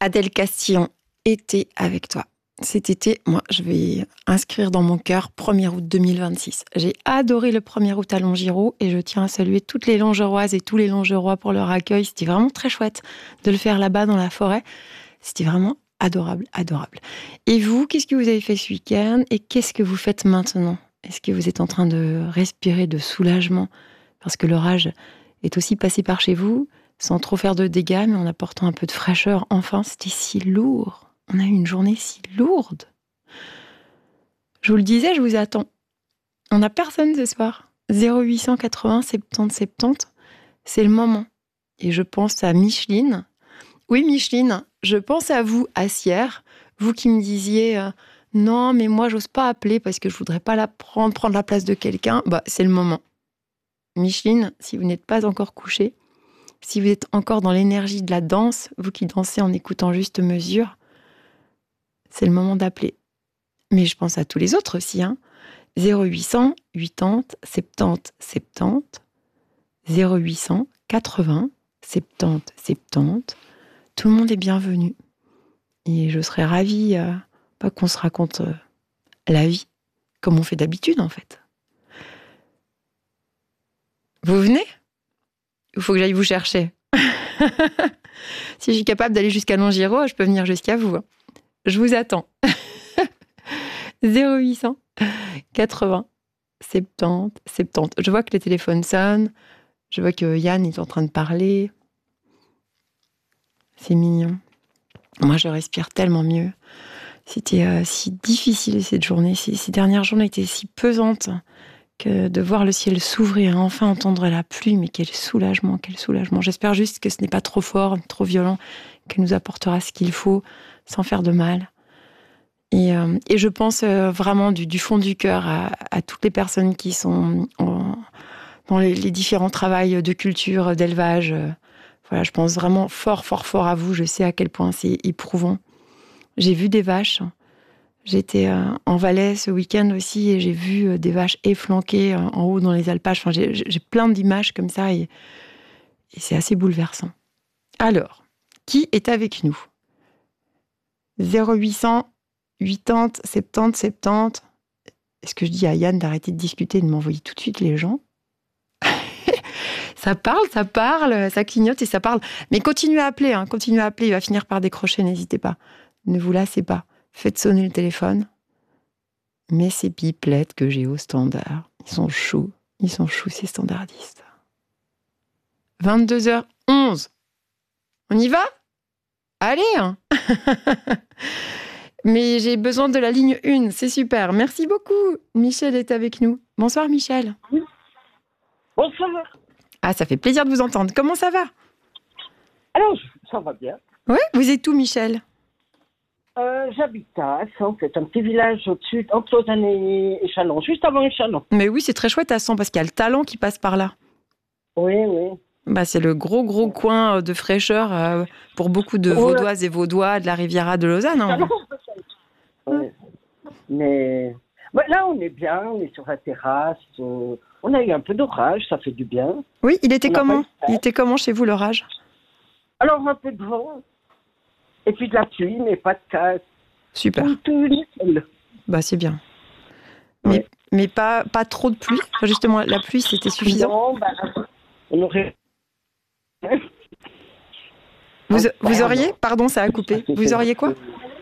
Adèle Castillon, été avec toi. Cet été, moi, je vais inscrire dans mon cœur 1er août 2026. J'ai adoré le 1er août à Longiro et je tiens à saluer toutes les Longeroises et tous les Longerois pour leur accueil. C'était vraiment très chouette de le faire là-bas dans la forêt. C'était vraiment adorable, adorable. Et vous, qu'est-ce que vous avez fait ce week-end et qu'est-ce que vous faites maintenant? Est-ce que vous êtes en train de respirer de soulagement parce que l'orage est aussi passé par chez vous sans trop faire de dégâts, mais en apportant un peu de fraîcheur? Enfin, c'était si lourd. On a eu une journée si lourde. Je vous le disais, je vous attends. On n'a personne ce soir. 0880 70 70, c'est le moment. Et je pense à Micheline. Oui, Micheline, je pense à vous, Assière. Vous qui me disiez non, mais moi, j'ose pas appeler parce que je voudrais pas prendre la place de quelqu'un. Bah, c'est le moment. Micheline, si vous n'êtes pas encore couchée, si vous êtes encore dans l'énergie de la danse, vous qui dansez en écoutant Juste Mesure, c'est le moment d'appeler. Mais je pense à tous les autres aussi. 0800 80 70 70, 0800 80 70 70. Tout le monde est bienvenu. Et je serais ravie qu'on se raconte la vie, comme on fait d'habitude en fait. Vous venez? Il faut que j'aille vous chercher. Si je suis capable d'aller jusqu'à Longiro, je peux venir jusqu'à vous. Je vous attends. 0800 80 70 70. Je vois que le téléphone sonne. Je vois que Yann est en train de parler. C'est mignon. Moi, je respire tellement mieux. C'était si difficile cette journée. Ces dernières journées étaient si pesantes que de voir le ciel s'ouvrir et enfin entendre la pluie. Mais quel soulagement, quel soulagement. J'espère juste que ce n'est pas trop fort, trop violent, qu'elle nous apportera ce qu'il faut sans faire de mal. Et je pense vraiment du fond du cœur à toutes les personnes qui sont dans les différents travails de culture, d'élevage. Voilà, je pense vraiment fort, fort, fort à vous. Je sais à quel point c'est éprouvant. J'ai vu des vaches. J'étais en Valais ce week-end aussi et j'ai vu des vaches efflanquées en haut dans les alpages. Enfin, j'ai plein d'images comme ça et c'est assez bouleversant. Alors, qui est avec nous? 0800 80 70 70. Est-ce que je dis à Yann d'arrêter de discuter et de m'envoyer tout de suite les gens? Ça parle, ça clignote et ça parle. Mais continuez à appeler, continuez à appeler. Il va finir par décrocher, n'hésitez pas. Ne vous lassez pas. Faites sonner le téléphone. Mais ces pipelettes que j'ai au standard, ils sont choux ces standardistes. 22h11. On y va? Allez. Mais j'ai besoin de la ligne 1, c'est super. Merci beaucoup. Michel est avec nous. Bonsoir Michel. Oui. Bonsoir. Ah, ça fait plaisir de vous entendre. Comment ça va? Alors, ça va bien. Oui, vous êtes où Michel? J'habite à Assan, c'est un petit village au-dessus, entre Lausanne et Chalon, juste avant Chalon. Mais oui, c'est très chouette Assan parce qu'il y a le Talent qui passe par là. Oui, oui. Bah, c'est le gros coin de fraîcheur pour beaucoup de Vaudoises et Vaudois de la Riviera de Lausanne. Ouais. Mais là, on est bien, on est sur la terrasse. On a eu un peu d'orage, ça fait du bien. Oui, il était comment? Il était comment chez vous l'orage? Alors, un peu de vent, et puis de la pluie, mais pas de casse. Super. Tout nickel. Bah, c'est bien. Ouais. Mais pas trop de pluie? Enfin, justement, la pluie, c'était suffisant? Non, on aurait... Vous auriez? Pardon, ça a coupé. Vous auriez quoi?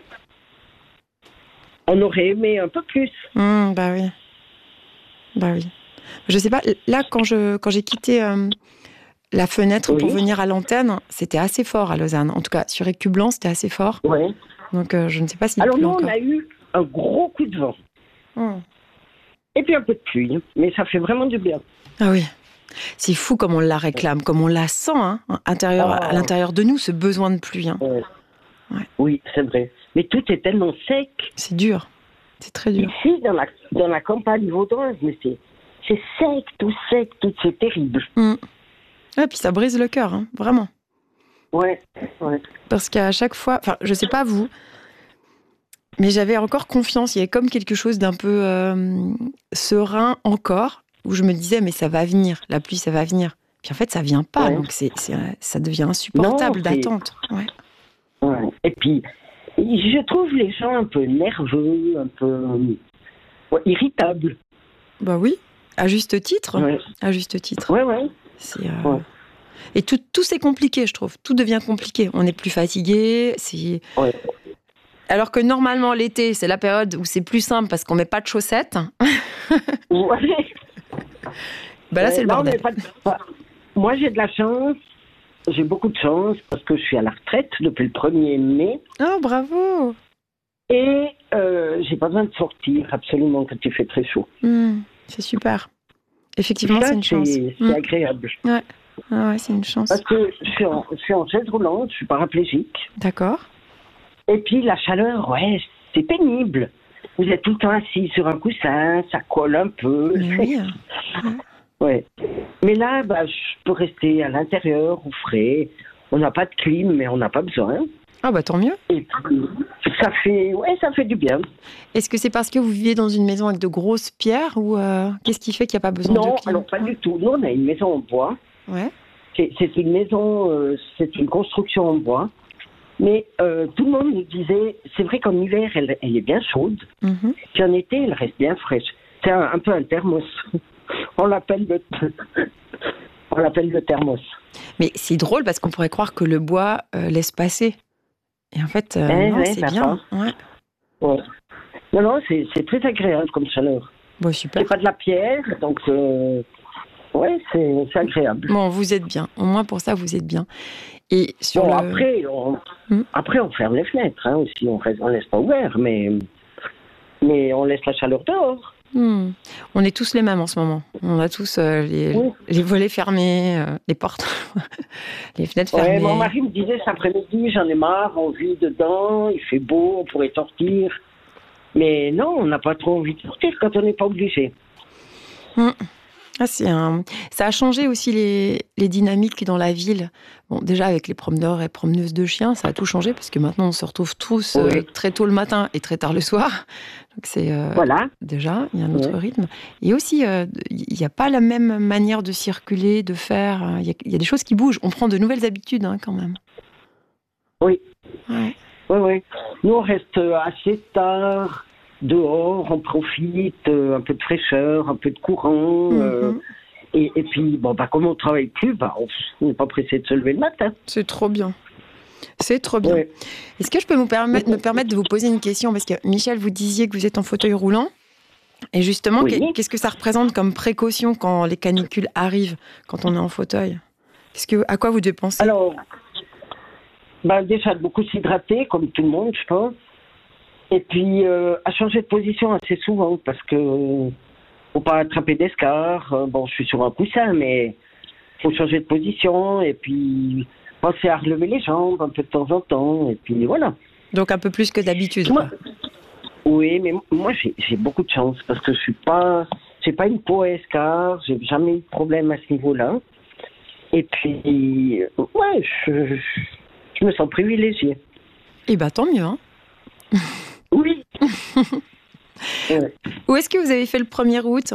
On aurait aimé un peu plus. Bah oui. Je sais pas, là, quand j'ai quitté la fenêtre pour venir à l'antenne, c'était assez fort à Lausanne. En tout cas, sur Écublanc, c'était assez fort. Oui. Donc, je ne sais pas si... Alors, nous, on a eu un gros coup de vent. Et puis un peu de pluie. Mais ça fait vraiment du bien. Ah oui. C'est fou comme on la réclame, comme on la sent à l'intérieur de nous, ce besoin de pluie. Ouais. Ouais. Oui, c'est vrai. Mais tout est tellement sec. C'est dur. C'est très dur. Ici, dans la campagne vaudoise, mais c'est sec, c'est terrible. Et puis ça brise le cœur, vraiment. Ouais. Parce qu'à chaque fois, enfin, je sais pas vous, mais j'avais encore confiance. Il y avait comme quelque chose d'un peu serein encore, où je me disais, mais ça va venir, la pluie, ça va venir. Puis en fait, ça vient pas, donc ça devient insupportable d'attente. Ouais. Ouais. Et Et puis, je trouve les gens un peu nerveux, un peu irritables. Bah oui, à juste titre. Ouais. À juste titre. Ouais. C'est, Ouais. Et tout c'est compliqué, je trouve. Tout devient compliqué. On est plus fatigué. Ouais. Alors que normalement, l'été, c'est la période où c'est plus simple parce qu'on met pas de chaussettes. Ouais. Bah là, c'est le Non, bordel. mais moi, j'ai de la chance. J'ai beaucoup de chance parce que je suis à la retraite depuis le 1er mai. Oh, bravo. Et j'ai pas besoin de sortir absolument quand il fait très chaud. C'est super. Effectivement, Ça, c'est une chance. C'est agréable. Ouais. Ah ouais, c'est une chance. Parce que je suis en chaise roulante, je suis paraplégique. D'accord. Et puis la chaleur, ouais, c'est pénible. Vous êtes tout le temps assis sur un coussin, ça colle un peu. Mais oui. Ouais. Mais là, je peux rester à l'intérieur, au frais. On n'a pas de clim, mais on n'a pas besoin. Ah bah tant mieux. Et puis, ça fait du bien. Est-ce que c'est parce que vous vivez dans une maison avec de grosses pierres ou qu'est-ce qui fait qu'il n'y a pas besoin de clim? Non, alors pas du tout. Nous, on a une maison en bois. Ouais. C'est une maison, c'est une construction en bois. Mais tout le monde nous disait, c'est vrai qu'en hiver, elle est bien chaude. Mm-hmm. Puis en été, elle reste bien fraîche. C'est un peu un thermos. On l'appelle le thermos. Mais c'est drôle parce qu'on pourrait croire que le bois laisse passer. Et en fait, non, c'est bien. Ouais. Non, c'est très agréable comme chaleur. Bon, super. C'est pas de la pierre, donc ouais, c'est agréable. Bon, vous êtes bien. Au moins pour ça, vous êtes bien. Et sur après, on ferme les fenêtres aussi. On laisse pas ouvert, mais on laisse la chaleur dehors. On est tous les mêmes en ce moment. On a tous les volets fermés, les portes, les fenêtres fermées. Mon mari me disait cet après-midi, j'en ai marre, on vit dedans, il fait beau, on pourrait sortir. Mais non, on n'a pas trop envie de sortir quand on n'est pas obligé. Ça a changé aussi les dynamiques dans la ville. Bon, déjà avec les promeneurs et promeneuses de chiens, ça a tout changé parce que maintenant on se retrouve tous très tôt le matin et très tard le soir. Donc c'est déjà il y a un autre rythme. Et aussi il n'y a pas la même manière de circuler, de faire. Il y a des choses qui bougent. On prend de nouvelles habitudes quand même. Oui. Ouais. Oui. Nous on reste assez tard. Dehors, on profite, un peu de fraîcheur, un peu de courant. Et puis, comme on ne travaille plus, on n'est pas pressé de se lever le matin. C'est trop bien. C'est trop bien. Ouais. Est-ce que je peux me permettre de vous poser une question? Parce que Michel, vous disiez que vous êtes en fauteuil roulant. Et justement, qu'est-ce que ça représente comme précaution quand les canicules arrivent, quand on est en fauteuil? À quoi vous devez penser? Alors, déjà, beaucoup s'hydrater, comme tout le monde, je pense. Et puis, à changer de position assez souvent, parce que faut pas attraper d'escar. Je suis sur un coussin, mais faut changer de position. Et puis, penser à relever les jambes un peu de temps en temps. Et puis, voilà. Donc, un peu plus que d'habitude. Oui, mais moi, j'ai beaucoup de chance, parce que j'ai pas une peau à escar. J'ai jamais eu de problème à ce niveau-là. Et puis, je me sens privilégiée. Eh bien, tant mieux, Oui. Où est-ce que vous avez fait le 1er août?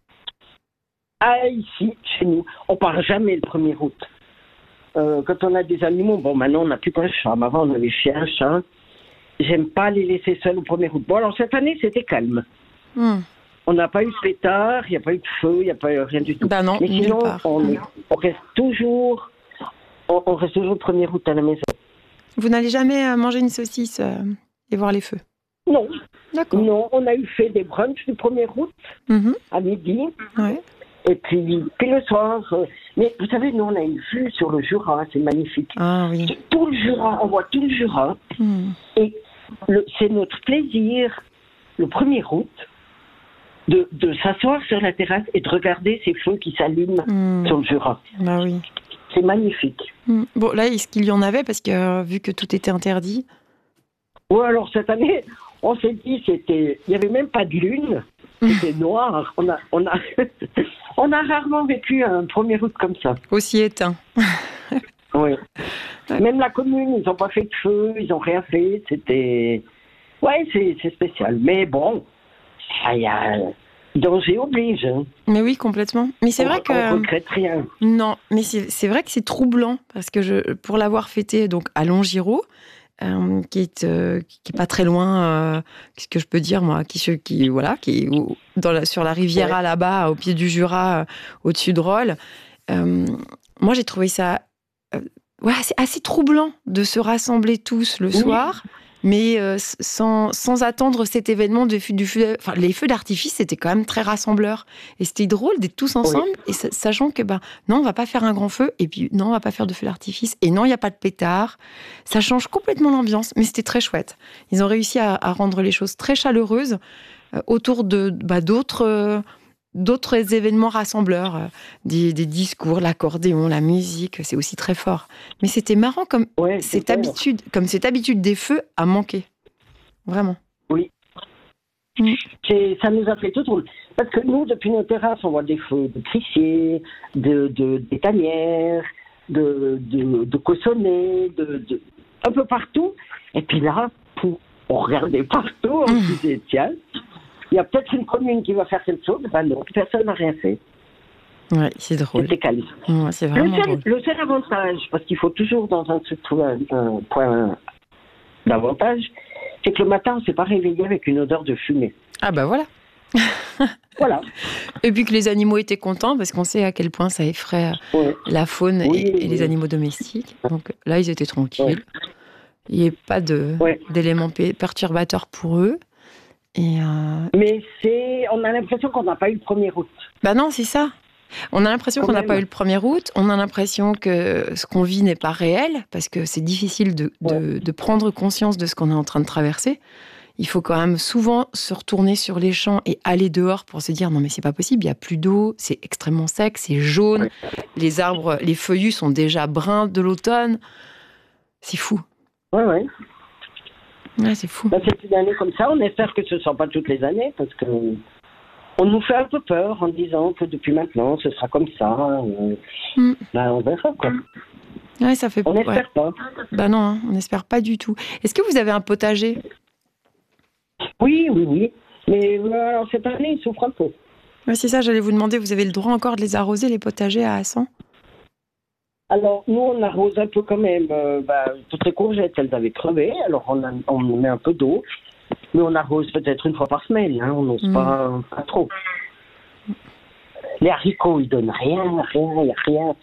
Ici, chez nous. On part jamais le 1er août. Quand on a des animaux, maintenant on n'a plus qu'un chat. Mais avant on avait chien, chat. J'aime pas les laisser seuls au 1er août. Alors cette année c'était calme. On n'a pas eu de pétard, il n'y a pas eu de feu, il n'y a pas eu rien du tout. Non, mais sinon, on reste toujours le 1er août à la maison. Vous n'allez jamais manger une saucisse et voir les feux? Non. D'accord. Non, on a eu fait des brunchs du 1er août à midi. Ouais. Et puis le soir. Mais vous savez, nous, on a une vue sur le Jura, c'est magnifique. Ah oui. Tout le Jura, on voit tout le Jura. Et c'est notre plaisir, le 1er août, de s'asseoir sur la terrasse et de regarder ces feux qui s'allument sur le Jura. Bah oui. C'est magnifique. Bon, là, est-ce qu'il y en avait? Parce que vu que tout était interdit. Oui, alors cette année, on s'est dit, il n'y avait même pas de lune, c'était noir. On a rarement vécu un 1er août comme ça. Aussi éteint. Oui. Ouais. Même la commune, ils n'ont pas fait de feu, ils n'ont rien fait. C'était... Ouais, c'est spécial. Mais bon, il y a... danger oblige. Mais oui, complètement. Mais c'est vrai que... On ne regrette rien. Non, mais c'est vrai que c'est troublant, parce que pour l'avoir fêté donc, à Longiro, qui est pas très loin, qu'est-ce que je peux dire, moi, qui est sur la Riviera, là-bas, au pied du Jura, au-dessus de Rolle. Moi, j'ai trouvé ça assez troublant de se rassembler tous le soir, mais sans attendre cet événement les feux d'artifice, c'était quand même très rassembleur. Et c'était drôle d'être tous ensemble, et sachant que, non, on va pas faire un grand feu, et puis non, on va pas faire de feux d'artifice, et non, il n'y a pas de pétard. Ça change complètement l'ambiance, mais c'était très chouette. Ils ont réussi à rendre les choses très chaleureuses autour de d'autres événements rassembleurs, des discours, l'accordéon, la musique, c'est aussi très fort. Mais c'était marrant comme cette habitude des feux a manqué. Vraiment. Oui. Ça nous a fait tout drôle. Parce que nous, depuis nos terrasses, on voit des feux de crissiers, des tanières, de cossonnets, un peu partout. Et puis là, on regardait partout, on se disait, tiens, il y a peut-être une commune qui va faire quelque chose. Non, personne n'a rien fait. Oui, c'est drôle. C'était calme. Ouais, c'est vraiment drôle. Le seul avantage, parce qu'il faut toujours dans un truc trouver un point d'avantage, c'est que le matin, on ne s'est pas réveillé avec une odeur de fumée. Ah voilà. Voilà. Et puis que les animaux étaient contents, parce qu'on sait à quel point ça effraie la faune et les animaux domestiques. Donc là, ils étaient tranquilles. Il n'y avait pas d'éléments perturbateurs pour eux. Mais on a l'impression qu'on n'a pas eu le 1er août. Non, c'est ça. On a l'impression qu'on n'a pas eu le 1er août. On a l'impression que ce qu'on vit n'est pas réel, parce que c'est difficile de prendre conscience de ce qu'on est en train de traverser. Il faut quand même souvent se retourner sur les champs et aller dehors pour se dire non mais c'est pas possible, il n'y a plus d'eau, c'est extrêmement sec, c'est jaune, les arbres, les feuillus sont déjà bruns de l'automne. C'est fou. Ouais, c'est fou. C'est une année comme ça, on espère que ce ne sont pas toutes les années, parce que on nous fait un peu peur en disant que depuis maintenant, ce sera comme ça. On verra, quoi. Ouais, ça fait... On n'espère pas. Non, on n'espère pas du tout. Est-ce que vous avez un potager ? Oui. Mais alors, cette année, il souffre un peu. Ouais, c'est ça, j'allais vous demander, vous avez le droit encore de les arroser, les potagers à Hassan ? Alors, nous, on arrose un peu quand même. Toutes les courgettes, elles avaient crevé. Alors, on met un peu d'eau. Mais on arrose peut-être une fois par semaine. On n'ose pas trop. Les haricots, ils donnent rien. Il n'y a rien.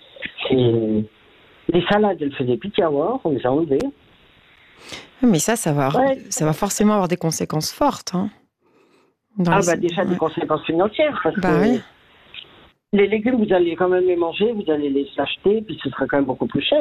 Les salades, elles faisaient pitié à voir. On les a enlevées. Mais ça va forcément avoir des conséquences fortes. Déjà, des conséquences financières. Parce que les légumes, vous allez quand même les manger, vous allez les acheter, puis ce sera quand même beaucoup plus cher.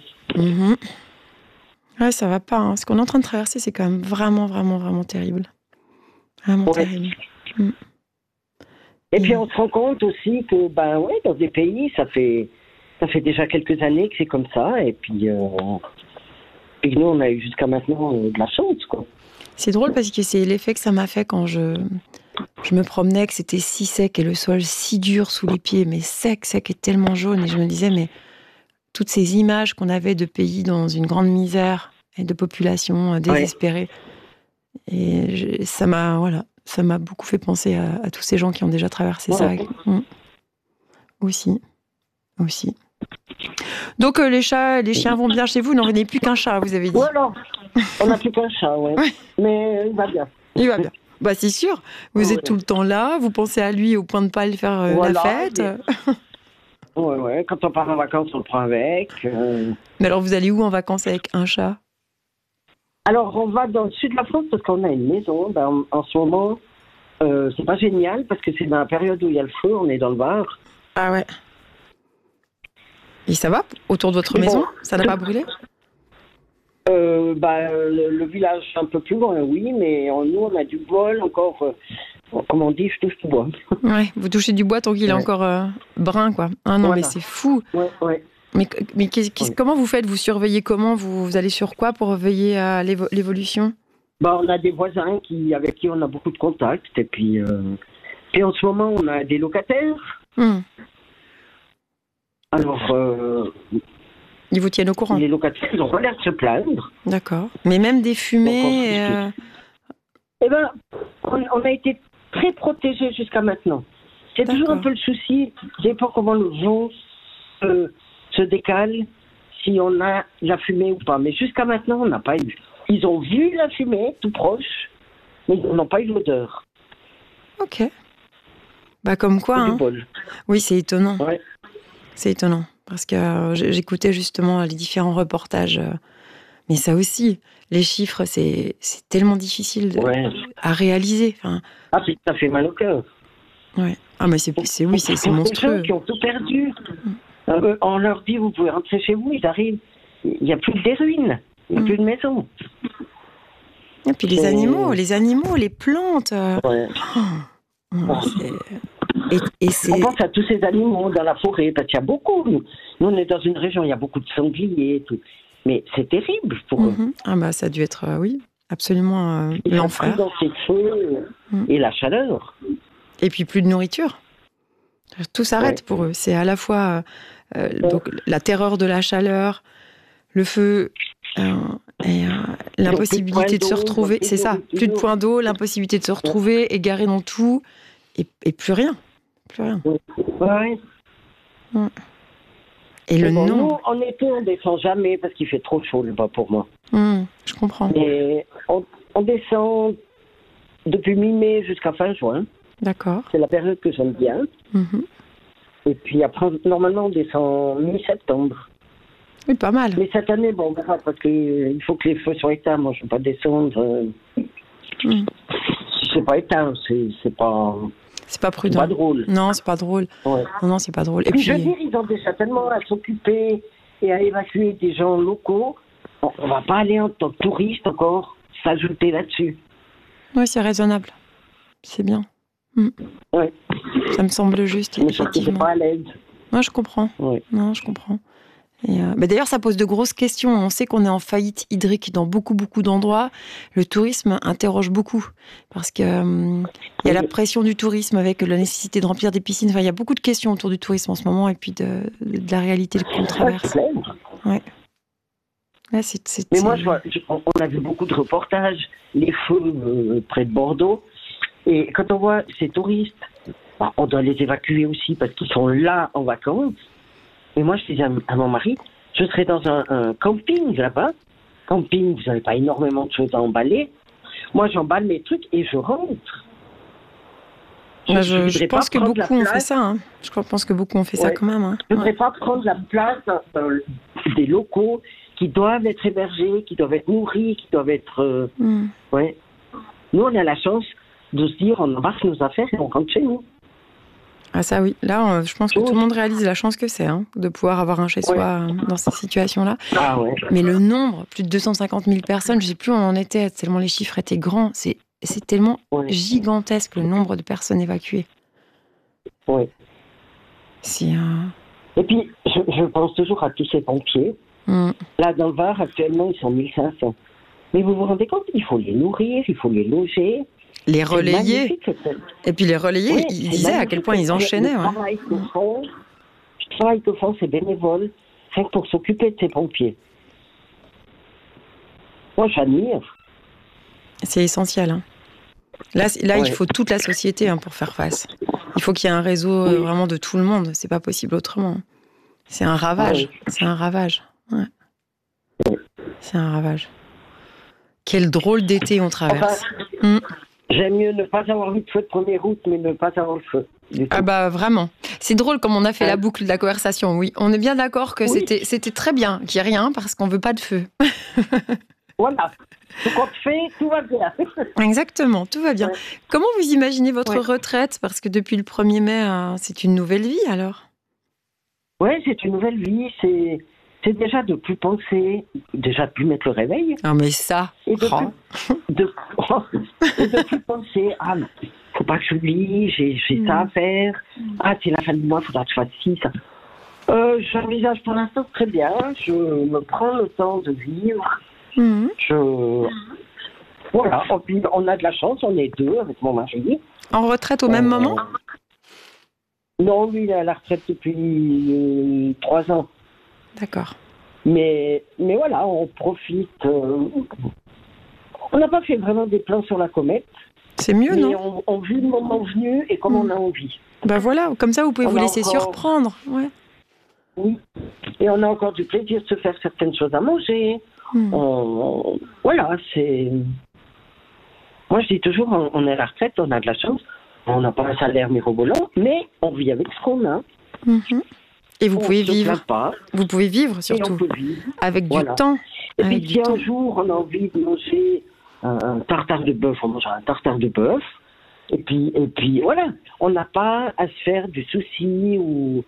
Ouais, ça va pas. Ce qu'on est en train de traverser, c'est quand même vraiment, vraiment, vraiment terrible. Vraiment terrible. Et puis on se rend compte aussi que, dans des pays, ça fait déjà quelques années que c'est comme ça, et puis nous, on a eu jusqu'à maintenant de la chance, quoi. C'est drôle parce que c'est l'effet que ça m'a fait quand je me promenais, que c'était si sec et le sol si dur sous les pieds, mais sec et tellement jaune. Et je me disais, mais toutes ces images qu'on avait de pays dans une grande misère et de populations désespérées. Et ça m'a beaucoup fait penser à tous ces gens qui ont déjà traversé ça. Aussi. Donc les chiens vont bien chez vous. Non, vous n'avez plus qu'un chat, vous avez dit. Voilà. On n'a plus qu'un chat, mais il va bien. Il va bien. C'est sûr. Vous êtes tout le temps là. Vous pensez à lui au point de ne pas lui faire la fête. Quand on part en vacances, on le prend avec. Mais alors, vous allez où en vacances avec un chat ? Alors, on va dans le sud de la France parce qu'on a une maison. En ce moment, c'est pas génial parce que c'est dans la période où il y a le feu. On est dans le Var. Ah ouais. Et ça va autour de votre maison ? Ça n'a pas brûlé ? Le village un peu plus loin, oui, mais nous, on a du bois encore. Comme on dit, je touche du bois. Ouais, vous touchez du bois tant qu'il est encore brun, quoi. Ah non, mais c'est fou. Ouais. Mais comment vous faites ? Vous surveillez comment ? Vous allez sur quoi pour veiller à l'évolution ? On a des voisins avec qui on a beaucoup de contacts. Et puis en ce moment, on a des locataires. Alors... ils vous tiennent au courant ? Les locataires, ils n'ont pas l'air de se plaindre. D'accord. Mais même des fumées... on a été très protégés jusqu'à maintenant. C'est toujours un peu le souci. Je ne sais pas comment le vent se décale. si on a la fumée ou pas. Mais jusqu'à maintenant, on n'a pas eu. Ils ont vu la fumée tout proche, mais ils n'ont pas eu l'odeur. Ok. Bah comme quoi, Du hein. bol. Oui, c'est étonnant. Ouais. C'est étonnant. Parce que j'écoutais justement les différents reportages. Mais ça aussi, les chiffres, c'est tellement difficile Ouais. à réaliser. Enfin, Ah, puis ça fait mal au cœur. ouais. Ah, mais c'est Pour ces monstrueux. gens qui ont tout perdu. On leur dit, vous pouvez rentrer chez vous, ils arrivent. Il n'y a plus des ruines, il n'y a plus de maison. Et puis les animaux, les plantes. Ouais. C'est... On pense à tous ces animaux dans la forêt, parce qu'il y a beaucoup. Nous, on est dans une région, il y a beaucoup de sangliers et tout. Mais c'est terrible pour eux. Ah bah ça a dû être, oui, absolument Ils l'enfer. sont pris dans ces feux et la chaleur. Et puis plus de nourriture. Tout s'arrête pour eux. C'est à la fois donc, la terreur de la chaleur, le feu et l'impossibilité de se retrouver. C'est ça, plus de points d'eau, l'impossibilité de se retrouver, égaré dans tout, et plus rien. Plus rien. Ouais. Et le bon, nom. Nous, en été, on descend jamais parce qu'il fait trop chaud là-bas pour moi. Je comprends. Mais on descend depuis mi-mai jusqu'à fin juin. D'accord. C'est la période que j'aime bien. Et puis après, normalement, on descend mi-septembre. Oui, pas mal. Mais cette année, bon, parce qu'il faut que les feux soient éteints. Moi, je ne veux pas descendre. Si c'est pas éteint, c'est pas... C'est pas prudent. C'est pas drôle. Non, c'est pas drôle. Ouais. Non, c'est pas drôle. Et puis, puis, je veux dire, ils ont déjà tellement à s'occuper et à évacuer des gens locaux. On va pas aller en tant que touriste encore s'ajouter là-dessus. Oui, c'est raisonnable. C'est bien. Ouais. Ça me semble juste, Mais effectivement. c'est pas à l'aide. Non, je comprends. Ouais. Non, je comprends. Et d'ailleurs, ça pose de grosses questions. On sait qu'on est en faillite hydrique dans beaucoup d'endroits. Le tourisme interroge beaucoup parce que il y a la pression du tourisme avec la nécessité de remplir des piscines. Enfin, il y a beaucoup de questions autour du tourisme en ce moment et puis de la réalité qu'on traverse. Ouais. Là, Mais moi, on a vu beaucoup de reportages, les feux près de Bordeaux. Et quand on voit ces touristes, on doit les évacuer aussi parce qu'ils sont là en vacances. Et moi, je disais à mon mari, je serais dans un camping là-bas. Camping, vous n'avez pas énormément de choses à emballer. Moi, j'emballe mes trucs et je rentre. Je pense que beaucoup ont fait ça. Hein. Je pense que beaucoup ont fait ça quand même. Hein. Je ne voudrais pas prendre la place des locaux qui doivent être hébergés, qui doivent être nourris, qui doivent être... Ouais. Nous, on a la chance de se dire, on embarque nos affaires et on rentre chez nous. Ah ça oui, là je pense que tout le monde réalise la chance que c'est de pouvoir avoir un chez-soi dans ces situations-là. Ah ouais. Mais le nombre, plus de 250 000 personnes, je ne sais plus où on en était, tellement les chiffres étaient grands, c'est tellement gigantesque le nombre de personnes évacuées. Oui. Et puis, je pense toujours à tous ces pompiers. Là, dans le Var, actuellement, ils sont 1500. Mais vous vous rendez compte, il faut les nourrir, il faut les loger. Les relayer. Et puis les relayer, ils disaient à quel point ils enchaînaient. Le travail que font ces bénévoles, c'est pour s'occuper de ces pompiers. Moi, j'admire. C'est essentiel. Hein. Là il faut toute la société pour faire face. Il faut qu'il y ait un réseau vraiment de tout le monde. C'est pas possible autrement. C'est un ravage. C'est un ravage. Ouais. C'est un ravage. Quel drôle d'été on traverse. J'aime mieux ne pas avoir eu de feu de 1er août, mais ne pas avoir le feu. Ah bah vraiment. C'est drôle comme on a fait la boucle de la conversation, oui. On est bien d'accord que c'était très bien qu'il n'y ait rien parce qu'on veut pas de feu. Voilà. Tout compte fait, tout va bien. Exactement, tout va bien. Comment vous imaginez votre retraite? Parce que depuis le 1er mai, c'est une nouvelle vie alors? Oui, c'est une nouvelle vie. C'est déjà de plus penser, déjà de plus mettre le réveil. Ah mais ça, et de plus penser, faut pas que j'oublie, j'ai ça à faire. C'est la fin du mois, faudra que je fasse ci, ça. J'envisage pour l'instant très bien. Je me prends le temps de vivre. Voilà. Et puis, on a de la chance, on est deux avec mon mari. En retraite au même moment? Non, lui, il est à la retraite depuis 3 ans. D'accord. Mais voilà, on profite. On n'a pas fait vraiment des plans sur la comète. C'est mieux, mais non? on vit le moment venu et comme on a envie. Bah voilà, comme ça vous pouvez vous laisser surprendre. Ouais. Oui. Et on a encore du plaisir de se faire certaines choses à manger. Voilà, c'est... Moi, je dis toujours, on est à la retraite, on a de la chance. On n'a pas un salaire mirobolant, mais on vit avec ce qu'on a. Et vous pouvez vivre. Pas. Vous pouvez vivre, surtout. Et on peut vivre. Avec du temps. Et puis, si un jour, on a envie de manger un tartare de bœuf, on mange un tartare de bœuf. Et puis, voilà. On n'a pas à se faire du souci ou...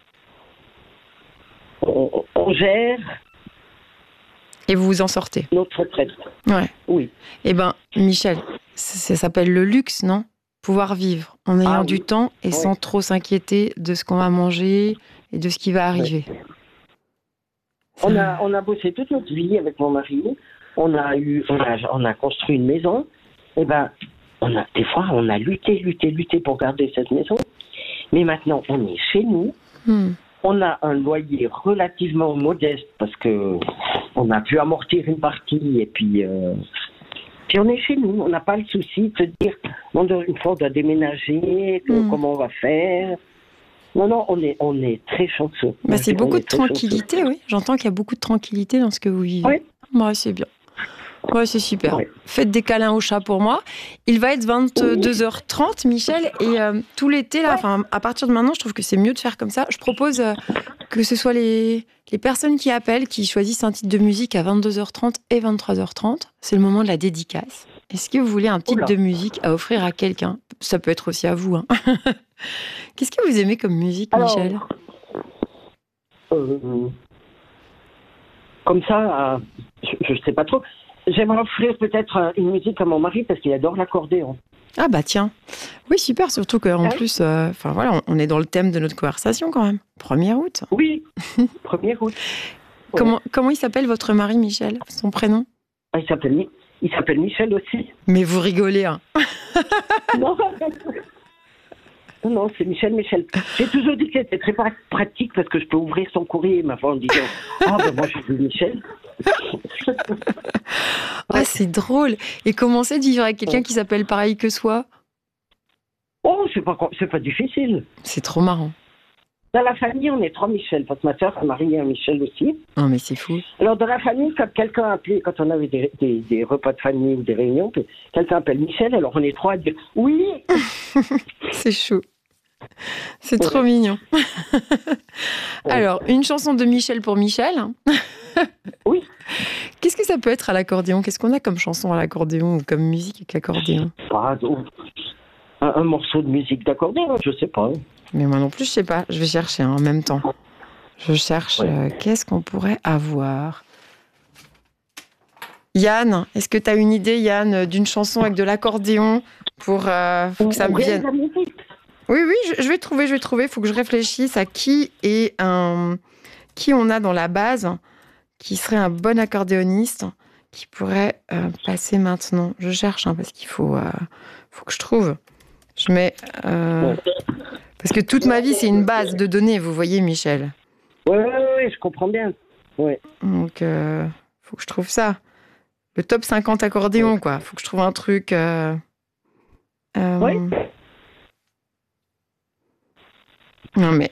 On gère. Et vous vous en sortez. Notre retraite. Ouais. Oui. Eh bien, Michel, ça s'appelle le luxe, non? Pouvoir vivre en ayant du temps et sans trop s'inquiéter de ce qu'on va manger et de ce qui va arriver. Oui. On a bossé toute notre vie avec mon mari. On a construit une maison. Et des fois, on a lutté pour garder cette maison. Mais maintenant, on est chez nous. On a un loyer relativement modeste parce que on a pu amortir une partie et puis on est chez nous. On n'a pas le souci de se dire une fois on doit déménager, comment on va faire. Non, on est très chanceux. C'est beaucoup de tranquillité, oui. J'entends qu'il y a beaucoup de tranquillité dans ce que vous vivez. Oui, c'est bien. Ouais, c'est super. Ouais. Faites des câlins au chat pour moi. Il va être 22h30, Michel, et tout l'été, là, à partir de maintenant, je trouve que c'est mieux de faire comme ça. Je propose que ce soit les personnes qui appellent, qui choisissent un titre de musique à 22h30 et 23h30. C'est le moment de la dédicace. Est-ce que vous voulez un titre de musique à offrir à quelqu'un? Ça peut être aussi à vous. Hein. Qu'est-ce que vous aimez comme musique, Michel? Comme ça, je ne sais pas trop. J'aimerais offrir peut-être une musique à mon mari parce qu'il adore l'accordéon. Ah bah tiens. Oui, super, surtout qu'en plus, on est dans le thème de notre conversation quand même. 1er août. Oui, 1er août. Comment il s'appelle votre mari, Michel? Son prénom? Il s'appelle Michel aussi. Mais vous rigolez, hein? Non, c'est Michel. J'ai toujours dit que c'était très pratique parce que je peux ouvrir son courrier ma foi en disant moi je suis Michel. C'est drôle. Et comment c'est de vivre avec quelqu'un qui s'appelle pareil que soi? C'est pas difficile. C'est trop marrant. Dans la famille, on est 3 Michel, parce que ma soeur a marié un Michel aussi. Oh, mais c'est fou. Alors, dans la famille, quand quelqu'un appelait, quand on avait des repas de famille ou des réunions, quelqu'un appelle Michel, alors on est 3 à dire oui. C'est chou. C'est trop mignon. Alors, une chanson de Michel pour Michel. Oui. Qu'est-ce que ça peut être à l'accordéon? Qu'est-ce qu'on a comme chanson à l'accordéon ou comme musique avec l'accordéon? Un morceau de musique d'accordéon, je sais pas. Mais moi non plus, je sais pas. Je vais chercher en même temps. Je cherche qu'est-ce qu'on pourrait avoir. Yann, est-ce que tu as une idée, Yann, d'une chanson avec de l'accordéon pour que ça me vienne? Oui, je vais trouver. Il faut que je réfléchisse à qui on a dans la base qui serait un bon accordéoniste qui pourrait passer maintenant. Je cherche parce qu'il faut que je trouve. Je mets... Parce que toute ma vie, c'est une base de données, vous voyez, Michel. Oui, je comprends bien. Ouais. Donc, faut que je trouve ça. Le top 50 accordéon, quoi. Faut que je trouve un truc... Oui. Non, mais...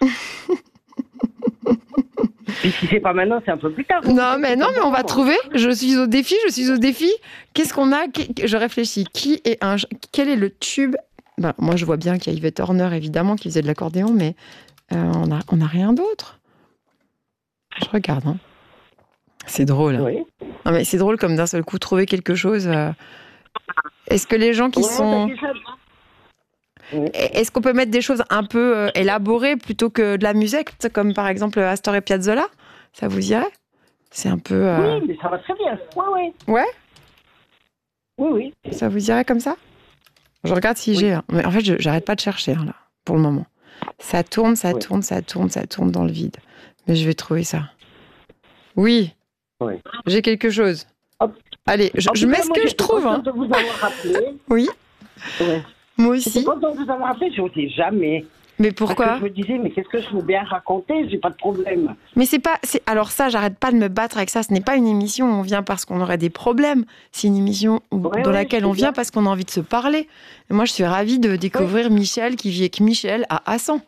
Et si c'est pas maintenant, c'est un peu plus tard. Non, mais on va trouver. Je suis au défi. Qu'est-ce qu'on a? Je réfléchis. Quel est le tube? Moi, je vois bien qu'il y a Yvette Horner, évidemment, qui faisait de l'accordéon, mais on a rien d'autre. Je regarde. Hein. C'est drôle. Oui. Non, mais c'est drôle comme d'un seul coup trouver quelque chose. Est-ce que les gens qui sont... Est-ce qu'on peut mettre des choses un peu élaborées plutôt que de la musique, comme par exemple Astor et Piazzolla? Ça vous irait? C'est un peu... Oui, mais ça va très bien. Ouais? Oui. Ça vous irait comme ça? Je regarde si j'ai... Mais en fait, j'arrête pas de chercher, là, pour le moment. Ça tourne dans le vide. Mais je vais trouver ça. Oui. J'ai quelque chose. Hop. Allez, je mets ce que je trouve. De vous avoir rappelé. Oui. Ouais. Moi aussi. Je suis contente de vous avoir rappelé, je ne sais jamais. Mais pourquoi? Parce que je me disais, mais qu'est-ce que je veux bien raconter? J'ai pas de problème. Mais c'est pas... Alors ça, j'arrête pas de me battre avec ça. Ce n'est pas une émission où on vient parce qu'on aurait des problèmes. C'est une émission dans laquelle on vient parce qu'on a envie de se parler. Et moi, je suis ravie de découvrir Michel qui vit avec Michel à Hassan.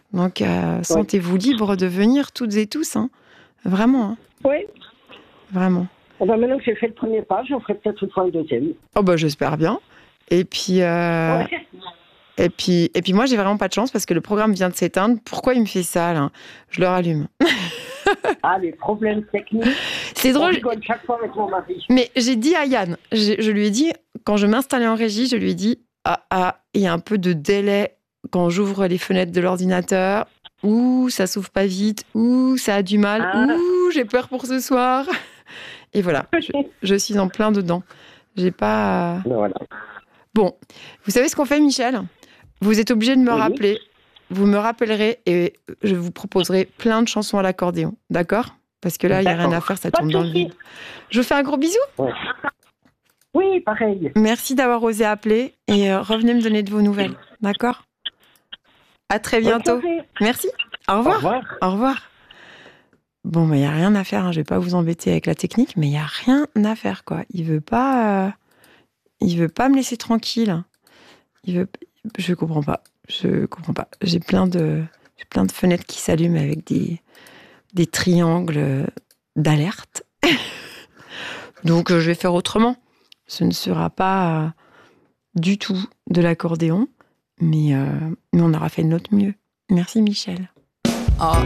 Donc, sentez-vous libre de venir toutes et tous. Hein. Vraiment. Hein. Oui. Vraiment. Maintenant que j'ai fait le premier pas, j'en ferai peut-être une fois un deuxième. Oh, j'espère bien. Et puis, et puis moi, j'ai vraiment pas de chance parce que le programme vient de s'éteindre. Pourquoi il me fait ça, là ? Je le rallume. Les problèmes techniques. C'est drôle. On rigole chaque fois avec mon mari. Mais j'ai dit à Yann, je lui ai dit, quand je m'installais en régie, je lui ai dit, il y a un peu de délai quand j'ouvre les fenêtres de l'ordinateur, ou ça s'ouvre pas vite, ou ça a du mal, ou j'ai peur pour ce soir. Et voilà, je suis en plein dedans. J'ai pas... Voilà. Bon, vous savez ce qu'on fait, Michel ? Vous êtes obligé de me rappeler. Vous me rappellerez et je vous proposerai plein de chansons à l'accordéon. D'accord ? Parce que là, il n'y a rien à faire, ça tombe dans le vide. Je vous fais un gros bisou. Ouais. Oui, pareil. Merci d'avoir osé appeler et revenez me donner de vos nouvelles. D'accord ? À très bientôt. Merci. Au revoir. Au revoir. Au revoir. Bon, il n'y a rien à faire. Hein. Je ne vais pas vous embêter avec la technique, mais il n'y a rien à faire, quoi. Il veut pas me laisser tranquille. Je comprends pas. J'ai plein de fenêtres qui s'allument avec des triangles d'alerte. Donc, je vais faire autrement. Ce ne sera pas du tout de l'accordéon, mais on aura fait de notre mieux. Merci, Michel. Oh,